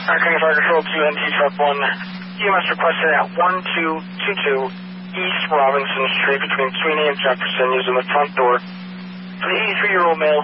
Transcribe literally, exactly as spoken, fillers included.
Arkansas Fire Control two N T Truck one. E M S requested at one two two two East Robinson Street between Sweeney and Jefferson using the front door. For the eighty-three-year-old male